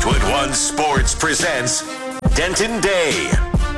Westwood One Sports presents Denton Day.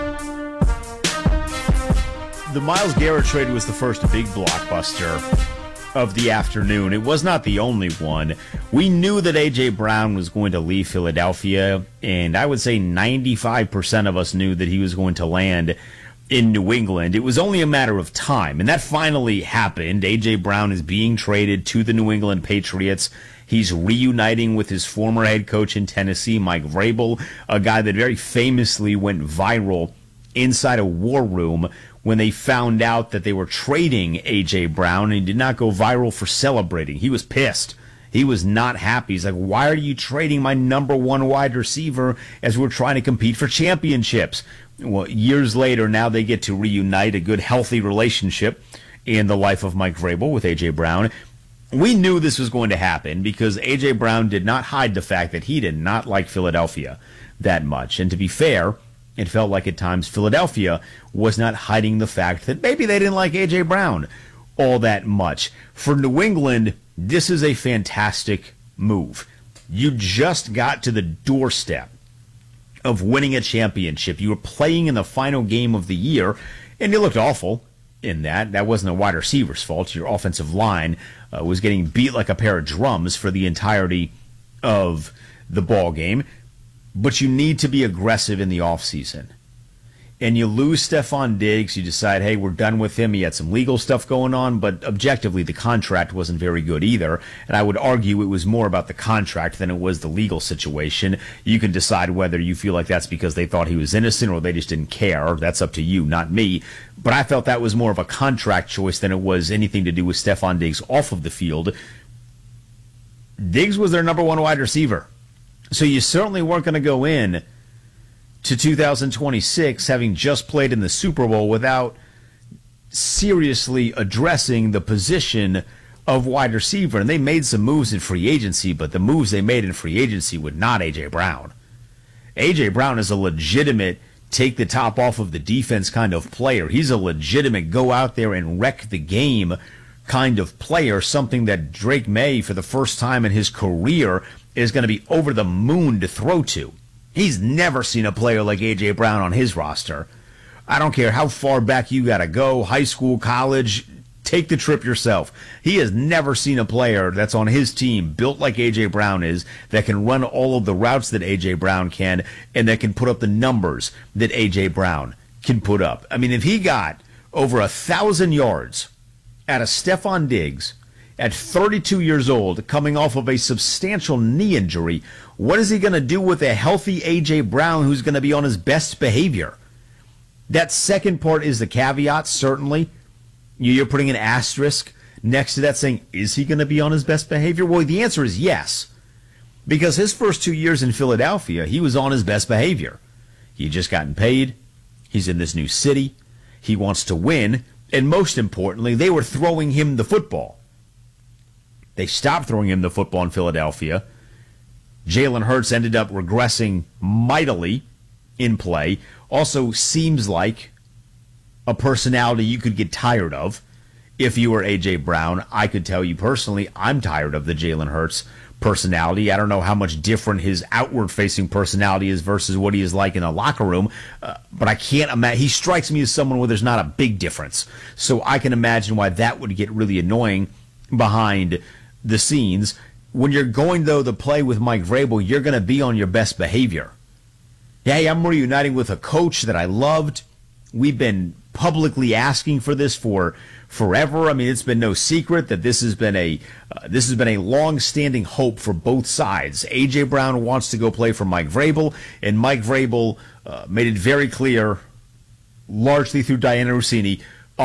The Myles Garrett trade was the first big blockbuster of the afternoon. It was not the only one. We knew that A.J. Brown was going to leave Philadelphia, and I would say 95% of us knew that he was going to land in New England. It was only a matter of time, and that finally happened. A.J. Brown is being traded to the New England Patriots. He's reuniting with his former head coach in Tennessee, Mike Vrabel, a guy that very famously went viral inside a war room when they found out that they were trading A.J. Brown, and he did not go viral for celebrating. He was pissed. He was not happy. He's like, why are you trading my number one wide receiver as we're trying to compete for championships? Well, years later, now they get to reunite a good, healthy relationship in the life of Mike Vrabel with A.J. Brown. We knew this was going to happen because A.J. Brown did not hide the fact that he did not like Philadelphia that much. And to be fair, it felt like at times Philadelphia was not hiding the fact that maybe they didn't like A.J. Brown all that much. For New England, this is a fantastic move. You just got to the doorstep of winning a championship. You were playing in the final game of the year, and you looked awful in that. That wasn't a wide receiver's fault. Your offensive line was getting beat like a pair of drums for the entirety of the ball game. But you need to be aggressive in the offseason. And you lose Stefon Diggs, you decide, hey, we're done with him. He had some legal stuff going on, but objectively the contract wasn't very good either. And I would argue it was more about the contract than it was the legal situation. You can decide whether you feel like that's because they thought he was innocent or they just didn't care. That's up to you, not me. But I felt that was more of a contract choice than it was anything to do with Stefon Diggs off of the field. Diggs was their number one wide receiver. So you certainly weren't going to go in to 2026 having just played in the Super Bowl without seriously addressing the position of wide receiver. And they made some moves in free agency, but the moves they made in free agency were not A.J. Brown. A.J. Brown is a legitimate take the top off of the defense kind of player. He's a legitimate go out there and wreck the game kind of player, something that Drake May, for the first time in his career, is going to be over the moon to throw to. He's never seen a player like A.J. Brown on his roster. I don't care how far back you got to go, high school, college, take the trip yourself. He has never seen a player that's on his team built like A.J. Brown is, that can run all of the routes that A.J. Brown can, and that can put up the numbers that A.J. Brown can put up. I mean, if he got over 1,000 yards out of Stefon Diggs at 32 years old, coming off of a substantial knee injury, what is he going to do with a healthy A.J. Brown who's going to be on his best behavior? That second part is the caveat, certainly. You're putting an asterisk next to that saying, is he going to be on his best behavior? Well, the answer is yes. Because his first 2 years in Philadelphia, he was on his best behavior. He had just gotten paid. He's in this new city. He wants to win. And most importantly, they were throwing him the football. They stopped throwing him the football in Philadelphia. Jalen Hurts ended up regressing mightily in play. Also seems like a personality you could get tired of if you were A.J. Brown. I could tell you personally, I'm tired of the Jalen Hurts personality. I don't know how much different his outward-facing personality is versus what he is like in a locker room, but I can't imagine. He strikes me as someone where there's not a big difference. So I can imagine why that would get really annoying behind the scenes. When you're going, though, to play with Mike Vrabel, you're going to be on your best behavior. Hey, I'm reuniting with a coach that I loved. We've been publicly asking for this for forever. I mean, it's been no secret that this has been a long-standing hope for both sides. A.J. Brown wants to go play for Mike Vrabel, and Mike Vrabel made it very clear, largely through Diana Rossini,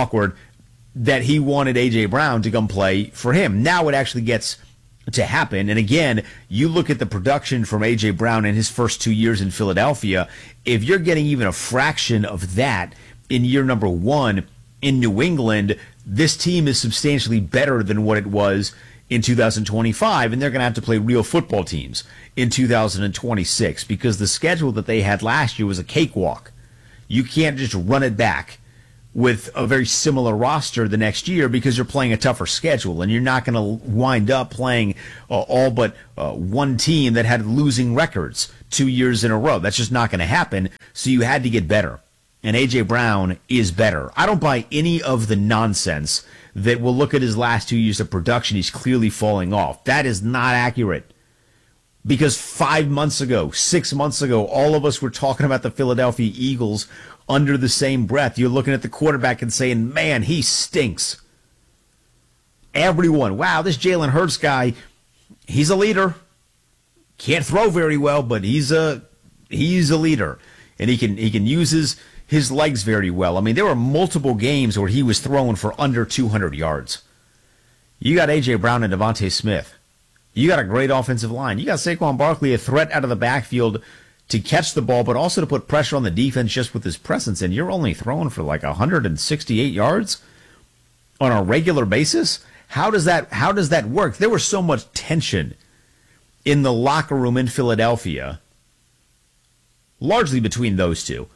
that he wanted A.J. Brown to come play for him. Now it actually gets to happen. And again, you look at the production from A.J. Brown in his first 2 years in Philadelphia. If you're getting even a fraction of that in year number one in New England, this team is substantially better than what it was in 2025, and they're going to have to play real football teams in 2026 because the schedule that they had last year was a cakewalk. You can't just run it back with a very similar roster the next year because you're playing a tougher schedule and you're not going to wind up playing all but one team that had losing records 2 years in a row. That's just not going to happen. So you had to get better. And A.J. Brown is better. I don't buy any of the nonsense that we'll look at his last 2 years of production. He's clearly falling off. That is not accurate. Because 5 months ago, 6 months ago, all of us were talking about the Philadelphia Eagles under the same breath. You're looking at the quarterback and saying, man, he stinks. Everyone, wow, this Jalen Hurts guy, he's a leader. Can't throw very well, but he's a leader. And he can use his legs very well. I mean, there were multiple games where he was throwing for under 200 yards. You got A.J. Brown and Devontae Smith. You got a great offensive line. You got Saquon Barkley, a threat out of the backfield to catch the ball, but also to put pressure on the defense just with his presence. And you're only throwing for like 168 yards on a regular basis? How does that work? There was so much tension in the locker room in Philadelphia, largely between those two,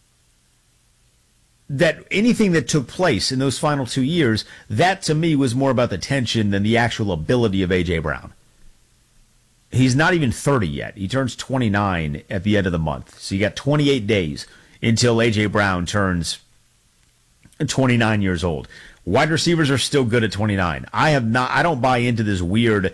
that anything that took place in those final 2 years, that to me was more about the tension than the actual ability of A.J. Brown. He's not even 30 yet. He turns 29 at the end of the month. So you got 28 days until A.J. Brown turns 29 years old. Wide receivers are still good at 29. I don't buy into this weird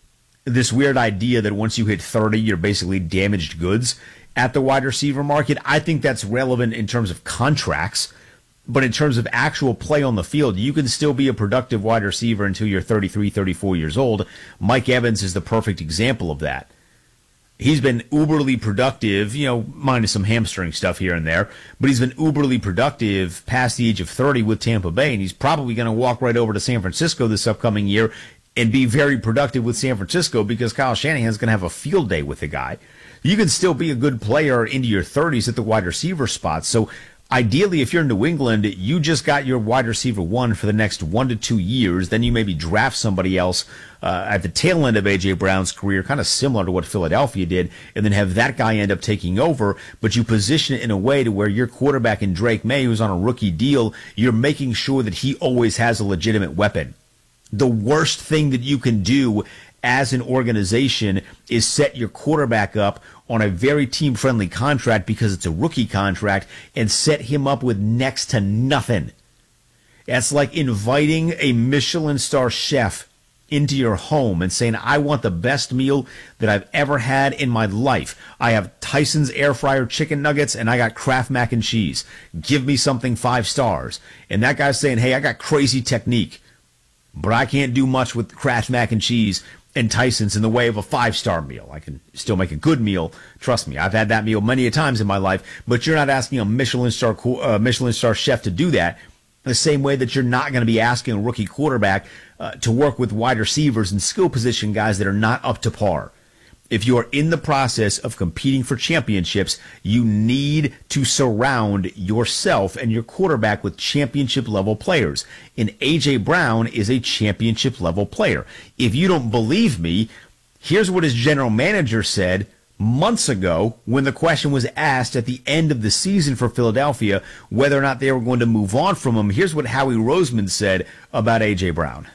idea that once you hit 30, you're basically damaged goods at the wide receiver market. I think that's relevant in terms of contracts, but in terms of actual play on the field, you can still be a productive wide receiver until you're 33, 34 years old. Mike Evans is the perfect example of that. He's been uberly productive, minus some hamstring stuff here and there, but he's been uberly productive past the age of 30 with Tampa Bay, and he's probably going to walk right over to San Francisco this upcoming year and be very productive with San Francisco because Kyle Shanahan's going to have a field day with the guy. You can still be a good player into your 30s at the wide receiver spot. So ideally, if you're in New England, you just got your wide receiver one for the next 1 to 2 years. Then you maybe draft somebody else at the tail end of A.J. Brown's career, kind of similar to what Philadelphia did, and then have that guy end up taking over. But you position it in a way to where your quarterback in Drake May, who's on a rookie deal, you're making sure that he always has a legitimate weapon. The worst thing that you can do as an organization is set your quarterback up on a very team-friendly contract because it's a rookie contract and set him up with next to nothing. It's like inviting a Michelin star chef into your home and saying, I want the best meal that I've ever had in my life. I have Tyson's air fryer chicken nuggets and I got Kraft mac and cheese. Give me something 5 stars. And that guy's saying, hey, I got crazy technique, but I can't do much with Kraft mac and cheese and Tyson's in the way of a 5-star meal. I can still make a good meal. Trust me, I've had that meal many a times in my life, but you're not asking a Michelin star chef to do that the same way that you're not going to be asking a rookie quarterback to work with wide receivers and skill position guys that are not up to par. If you are in the process of competing for championships, you need to surround yourself and your quarterback with championship-level players. And A.J. Brown is a championship-level player. If you don't believe me, here's what his general manager said months ago when the question was asked at the end of the season for Philadelphia whether or not they were going to move on from him. Here's what Howie Roseman said about A.J. Brown.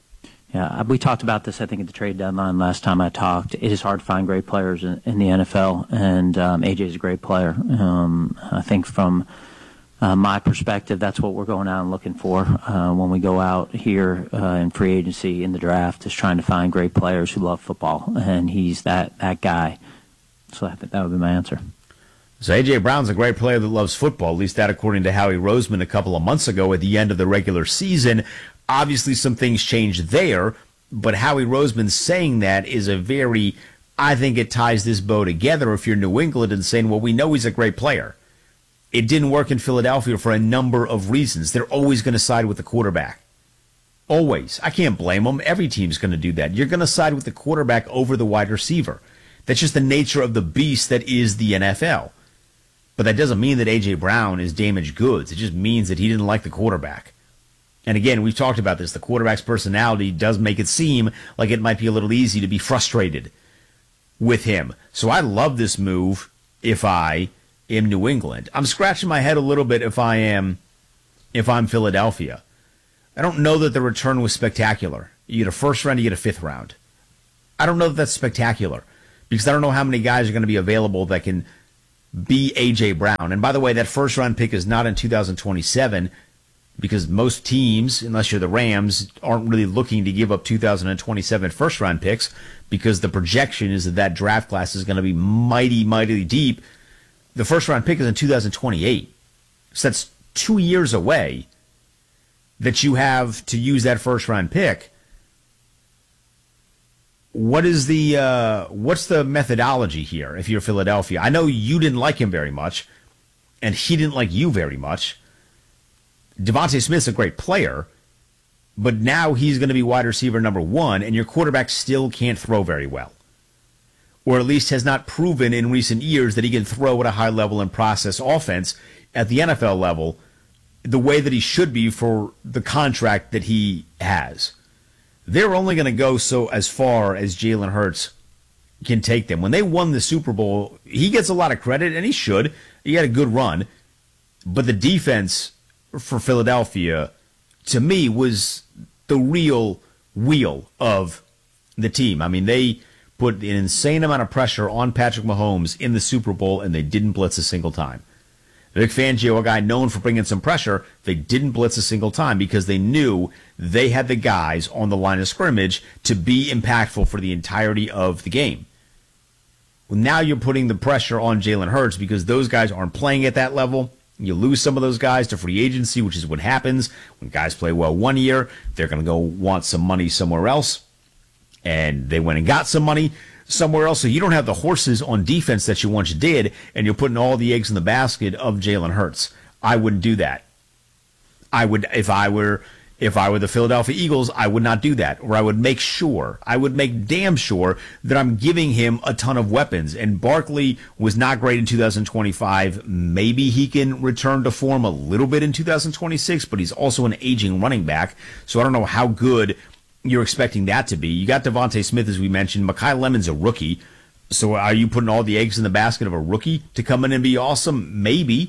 Yeah, we talked about this, I think, at the trade deadline last time I talked. It is hard to find great players in the NFL, and AJ is a great player. I think from my perspective, that's what we're going out and looking for when we go out here in free agency in the draft, is trying to find great players who love football, and he's that guy. So I think that would be my answer. So A.J. Brown's a great player that loves football, at least that according to Howie Roseman a couple of months ago at the end of the regular season. Obviously, some things changed there, but Howie Roseman saying that is I think it ties this bow together if you're New England and saying, well, we know he's a great player. It didn't work in Philadelphia for a number of reasons. They're always going to side with the quarterback. Always. I can't blame them. Every team's going to do that. You're going to side with the quarterback over the wide receiver. That's just the nature of the beast that is the NFL. But that doesn't mean that A.J. Brown is damaged goods. It just means that he didn't like the quarterback. And again, we've talked about this. The quarterback's personality does make it seem like it might be a little easy to be frustrated with him. So I love this move if I am New England. I'm scratching my head a little bit if I am if I'm Philadelphia. I don't know that the return was spectacular. You get a first round, you get a fifth round. I don't know that that's spectacular because I don't know how many guys are going to be available that can be A.J. Brown. And by the way, that first round pick is not in 2027 because most teams, unless you're the Rams, aren't really looking to give up 2027 first round picks because the projection is that draft class is going to be mighty, mighty deep. The first round pick is in 2028. So that's 2 years away that you have to use that first round pick. What's the methodology here if you're Philadelphia? I know you didn't like him very much, and he didn't like you very much. Devontae Smith's a great player, but now he's going to be wide receiver number 1, and your quarterback still can't throw very well. Or at least has not proven in recent years that he can throw at a high level and process offense at the NFL level the way that he should be for the contract that he has. They're only going to go so as far as Jalen Hurts can take them. When they won the Super Bowl, he gets a lot of credit, and he should. He had a good run. But the defense for Philadelphia, to me, was the real wheel of the team. I mean, they put an insane amount of pressure on Patrick Mahomes in the Super Bowl, and they didn't blitz a single time. Vic Fangio, a guy known for bringing some pressure, they didn't blitz a single time because they knew they had the guys on the line of scrimmage to be impactful for the entirety of the game. Well, now you're putting the pressure on Jalen Hurts because those guys aren't playing at that level. You lose some of those guys to free agency, which is what happens when guys play well 1 year. They're going to go want some money somewhere else. And they went and got some money somewhere else, so you don't have the horses on defense that you once did, and you're putting all the eggs in the basket of Jalen Hurts. I wouldn't do that. I would, if I were the Philadelphia Eagles, I would not do that. Or I would make damn sure that I'm giving him a ton of weapons. And Barkley was not great in 2025. Maybe he can return to form a little bit in 2026, but he's also an aging running back, so I don't know how good you're expecting that to be. You got Devontae Smith, as we mentioned. Mekhi Lemon's a rookie. So are you putting all the eggs in the basket of a rookie to come in and be awesome? Maybe.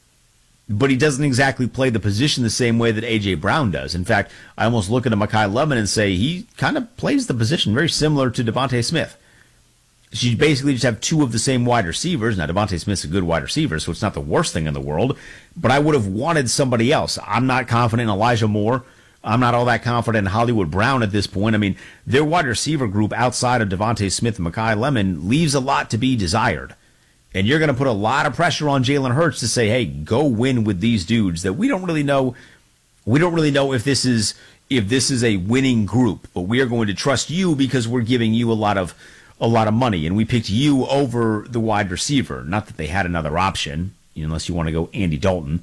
But he doesn't exactly play the position the same way that A.J. Brown does. In fact, I almost look at a Mekhi Lemon and say he kind of plays the position very similar to Devontae Smith. So you basically just have two of the same wide receivers. Now, Devontae Smith's a good wide receiver, so it's not the worst thing in the world. But I would have wanted somebody else. I'm not confident in Elijah Moore. I'm not all that confident in Hollywood Brown at this point. I mean, their wide receiver group outside of Devontae Smith and Mekhi Lemon leaves a lot to be desired. And you're going to put a lot of pressure on Jalen Hurts to say, hey, go win with these dudes that we don't really know. We don't really know if this is a winning group, but we are going to trust you because we're giving you a lot of money. And we picked you over the wide receiver. Not that they had another option, unless you want to go Andy Dalton,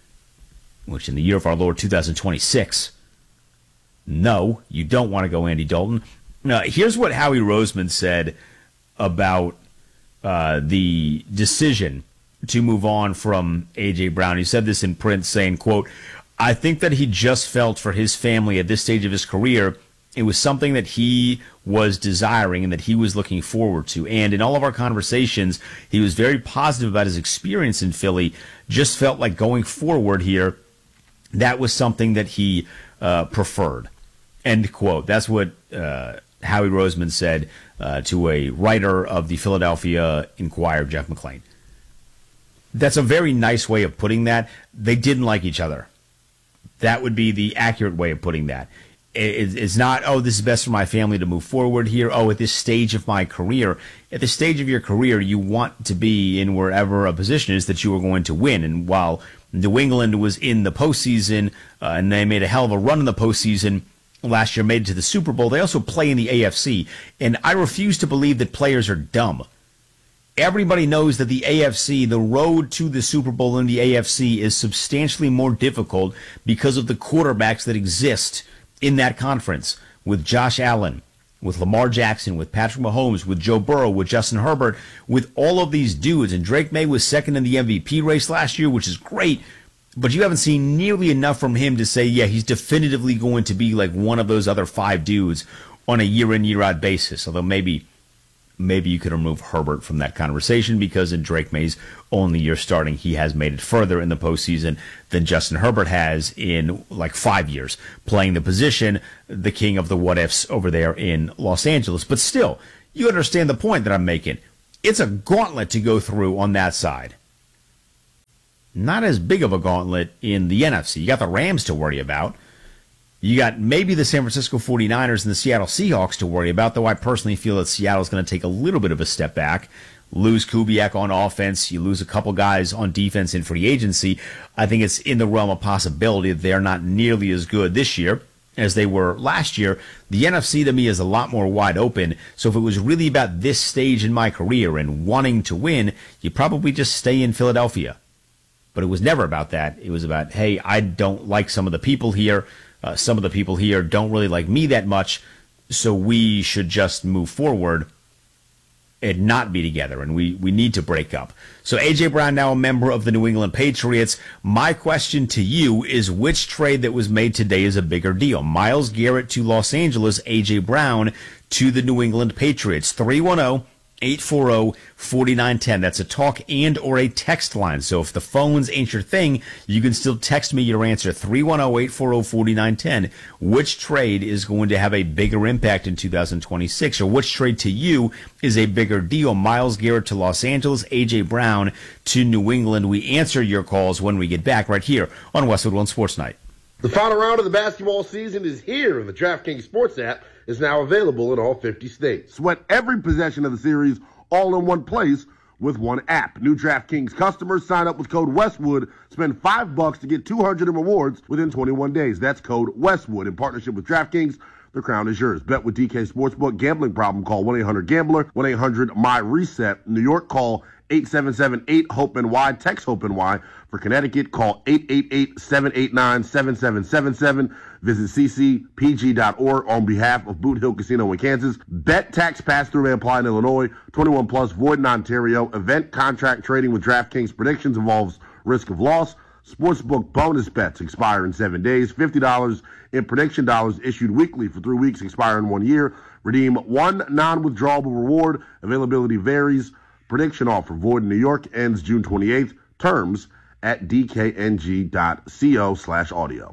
which in the year of our Lord 2026. No, you don't want to go Andy Dalton. Now, here's what Howie Roseman said about the decision to move on from A.J. Brown. He said this in print, saying, quote, I think that he just felt for his family at this stage of his career, it was something that he was desiring and that he was looking forward to. And in all of our conversations, he was very positive about his experience in Philly, just felt like going forward here, that was something that he preferred. End quote. That's what Howie Roseman said to a writer of the Philadelphia Inquirer, Jeff McClain. That's a very nice way of putting that. They didn't like each other. That would be the accurate way of putting that. It's not, oh, this is best for my family to move forward here. Oh, at this stage of my career. At this stage of your career, you want to be in wherever a position is that you are going to win. And while New England was in the postseason and they made a hell of a run in the postseason, last year made it to the Super Bowl, they also play in the AFC. And I refuse to believe that players are dumb. Everybody knows that the AFC, the road to the Super Bowl in the AFC is substantially more difficult because of the quarterbacks that exist in that conference, with Josh Allen, with Lamar Jackson, with Patrick Mahomes, with Joe Burrow, with Justin Herbert, with all of these dudes. And Drake May was second in the MVP race last year, which is great. But you haven't seen nearly enough from him to say, yeah, he's definitively going to be like one of those other five dudes on a year-in, year-out basis. Although maybe maybe you could remove Herbert from that conversation, because in Drake May's only year starting, he has made it further in the postseason than Justin Herbert has in like 5 years, playing the position, the king of the what-ifs over there in Los Angeles. But still, you understand the point that I'm making. It's a gauntlet to go through on that side. Not as big of a gauntlet in the NFC. You got the Rams to worry about. You got maybe the San Francisco 49ers and the Seattle Seahawks to worry about, though I personally feel that Seattle's going to take a little bit of a step back. Lose Kubiak on offense. You lose a couple guys on defense in free agency. I think it's in the realm of possibility that they're not nearly as good this year as they were last year. The NFC to me is a lot more wide open. So if it was really about this stage in my career and wanting to win, you probably just stay in Philadelphia. But it was never about that. It was about, hey, I don't like some of the people here. Some of the people here don't really like me that much, so we should just move forward and not be together, and we need to break up. So A.J. Brown now a member of the New England Patriots. My question to you is, which trade that was made today is a bigger deal? Myles Garrett to Los Angeles, A.J. Brown to the New England Patriots. 310-840-4910. That's a talk and or a text line. So if the phones ain't your thing, you can still text me your answer. 310-840-4910. Which trade is going to have a bigger impact in 2026? Or which trade to you is a bigger deal? Myles Garrett to Los Angeles, A.J. Brown to New England. We answer your calls when we get back right here on Westwood One Sports Night. The final round of the basketball season is here, and the DraftKings Sports app is now available in all 50 states. Sweat every possession of the series all in one place with one app. New DraftKings customers sign up with code Westwood, spend $5 to get $200 in rewards within 21 days. That's code Westwood. In partnership with DraftKings, the crown is yours. Bet with DK Sportsbook. Gambling problem, call 1-800-GAMBLER, 1-800-MY-RESET. New York, call 877-8-HOPE-NY. Text HOPE-NY. For Connecticut, call 888-789-7777. Visit ccpg.org on behalf of Boot Hill Casino in Kansas. Bet, tax, pass-through may apply in Illinois. 21 plus, void in Ontario. Event contract trading with DraftKings predictions involves risk of loss. Sportsbook bonus bets expire in 7 days. $50 in prediction dollars issued weekly for 3 weeks, expire in 1 year. Redeem one non-withdrawable reward. Availability varies. Prediction offer void in New York, ends June 28th. Terms at dkng.co/audio.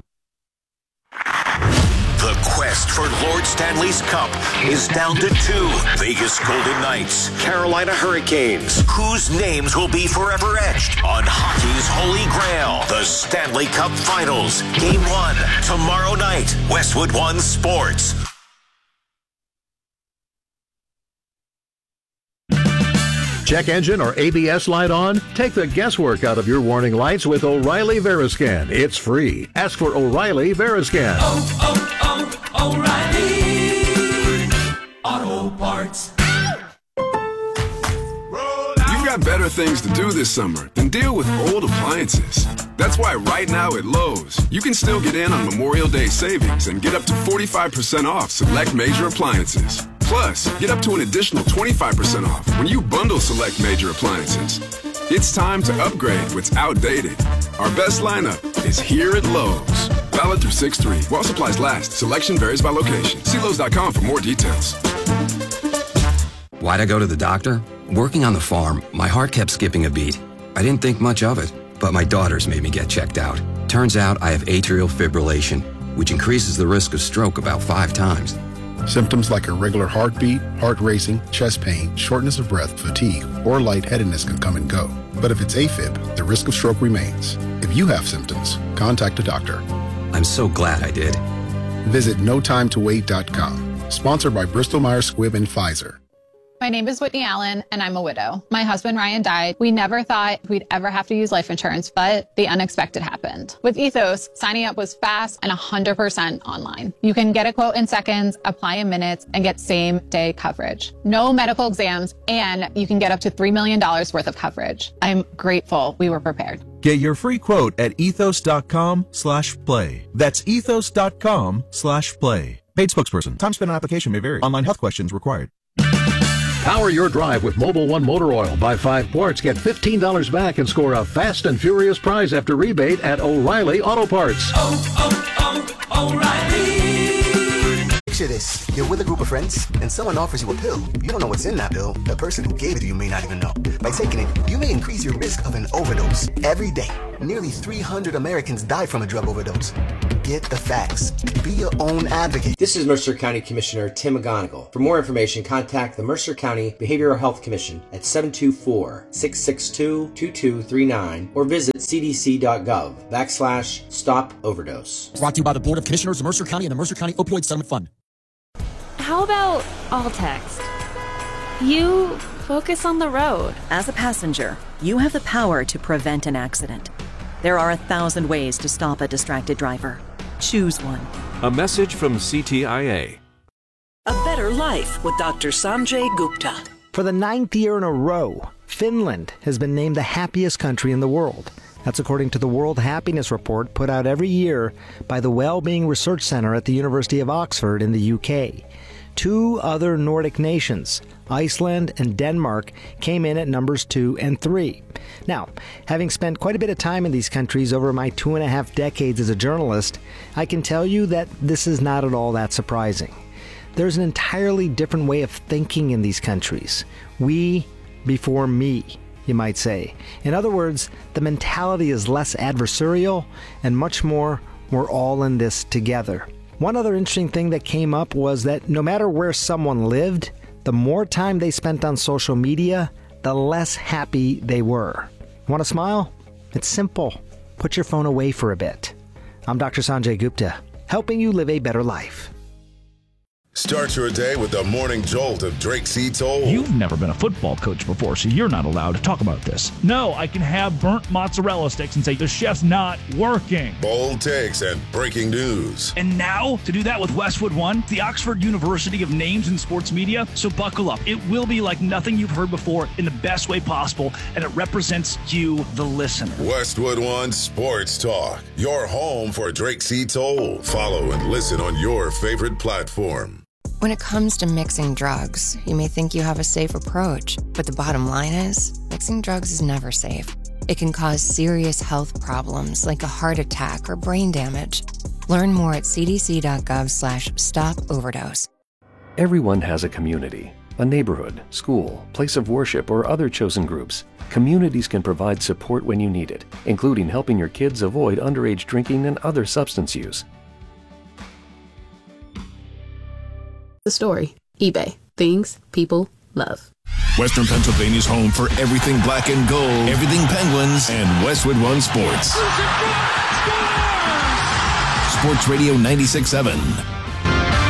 The quest for Lord Stanley's Cup is down to 2. Vegas Golden Knights, Carolina Hurricanes. Whose names will be forever etched on hockey's holy grail? The Stanley Cup Finals. Game 1, tomorrow night. Westwood One Sports. Check engine or ABS light on? Take the guesswork out of your warning lights with O'Reilly Veriscan. It's free. Ask for O'Reilly Veriscan. O'Reilly Auto Parts. You've got better things to do this summer than deal with old appliances. That's why right now at Lowe's, you can still get in on Memorial Day savings and get up to 45% off select major appliances. Plus, get up to an additional 25% off when you bundle select major appliances. It's time to upgrade what's outdated. Our best lineup is here at Lowe's. Valid through 6/3. While supplies last. Selection varies by location. See Lowe's.com for more details. Why'd I go to the doctor? Working on the farm, my heart kept skipping a beat. I didn't think much of it, but my daughters made me get checked out. Turns out I have atrial fibrillation, which increases the risk of stroke about 5 times. Symptoms like irregular heartbeat, heart racing, chest pain, shortness of breath, fatigue, or lightheadedness can come and go. But if it's AFib, the risk of stroke remains. If you have symptoms, contact a doctor. I'm so glad I did. Visit notimetowait.com. Sponsored by Bristol-Myers Squibb and Pfizer. My name is Whitney Allen, and I'm a widow. My husband, Ryan, died. We never thought we'd ever have to use life insurance, but the unexpected happened. With Ethos, signing up was fast and 100% online. You can get a quote in seconds, apply in minutes, and get same-day coverage. No medical exams, and you can get up to $3 million worth of coverage. I'm grateful we were prepared. Get your free quote at ethos.com/play. That's ethos.com/play. Paid spokesperson. Time spent on application may vary. Online health questions required. Power your drive with Mobil 1 Motor Oil. Buy 5 quarts, get $15 back, and score a fast and furious prize after rebate at O'Reilly Auto Parts. O'Reilly. Picture this. You're with a group of friends, and someone offers you a pill. You don't know what's in that pill. The person who gave it to you may not even know. By taking it, you may increase your risk of an overdose. Every day, nearly 300 Americans die from a drug overdose. Get the facts. Be your own advocate. This is Mercer County Commissioner Tim McGonigal. For more information, contact the Mercer County Behavioral Health Commission at 724-662-2239 or visit cdc.gov/stop overdose. Brought to you by the Board of Commissioners of Mercer County and the Mercer County Opioid Settlement Fund. How about all text? You focus on the road. As a passenger, you have the power to prevent an accident. There are 1,000 ways to stop a distracted driver. Choose one. A message from CTIA. A better life with Dr. Sanjay Gupta. For the 9th year in a row, Finland has been named the happiest country in the world. That's according to the World Happiness Report put out every year by the Wellbeing Research Centre at the University of Oxford in the UK. 2 other Nordic nations, Iceland and Denmark, came in at numbers 2 and 3. Now, having spent quite a bit of time in these countries over my 2.5 decades as a journalist, I can tell you that this is not at all that surprising. There's an entirely different way of thinking in these countries. We before me, you might say. In other words, the mentality is less adversarial and much more, we're all in this together. One other interesting thing that came up was that no matter where someone lived, the more time they spent on social media, the less happy they were. Want to smile? It's simple. Put your phone away for a bit. I'm Dr. Sanjay Gupta, helping you live a better life. Start your day with the morning jolt of Drake C. Toll. You've never been a football coach before, so you're not allowed to talk about this. No, I can have burnt mozzarella sticks and say the chef's not working. Bold takes and breaking news. And now, to do that with Westwood One, the Oxford University of Names in Sports Media, so buckle up. It will be like nothing you've heard before in the best way possible, and it represents you, the listener. Westwood One Sports Talk, your home for Drake C. Toll. Follow and listen on your favorite platform. When it comes to mixing drugs, you may think you have a safe approach, but the bottom line is, mixing drugs is never safe. It can cause serious health problems like a heart attack or brain damage. Learn more at cdc.gov/stop-overdose. Everyone has a community, a neighborhood, school, place of worship, or other chosen groups. Communities can provide support when you need it, including helping your kids avoid underage drinking and other substance use. The story. eBay. Things people love. Western Pennsylvania's home for everything black and gold, everything Penguins, and Westwood One Sports. Sports Radio 96.7.